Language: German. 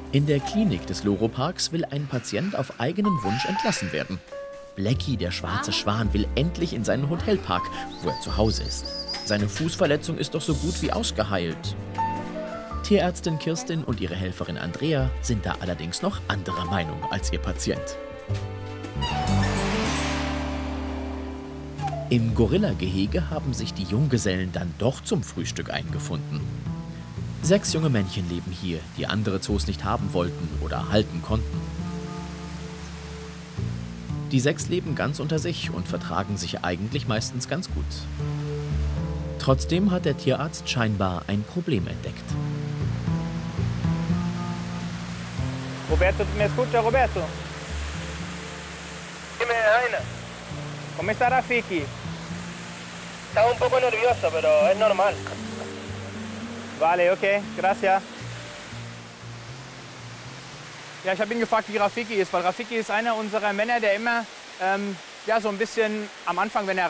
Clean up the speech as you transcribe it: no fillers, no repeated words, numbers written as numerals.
In der Klinik des Loro-Parks will ein Patient auf eigenen Wunsch entlassen werden. Blackie, der schwarze Schwan, will endlich in seinen Hotelpark, wo er zu Hause ist. Seine Fußverletzung ist doch so gut wie ausgeheilt. Tierärztin Kirstin und ihre Helferin Andrea sind da allerdings noch anderer Meinung als ihr Patient. Im Gorilla-Gehege haben sich die Junggesellen dann doch zum Frühstück eingefunden. 6 junge Männchen leben hier, die andere Zoos nicht haben wollten oder halten konnten. Die 6 leben ganz unter sich und vertragen sich eigentlich meistens ganz gut. Trotzdem hat der Tierarzt scheinbar ein Problem entdeckt. Roberto, ¿me escucha, Roberto? Dime, Jaina. ¿Cómo está Rafiki? Estaba un poco nervioso, pero es normal. Vale, okay, gracias. Ja, ich habe ihn gefragt, wie Rafiki ist, weil Rafiki ist einer unserer Männer, der immer so ein bisschen am Anfang, wenn er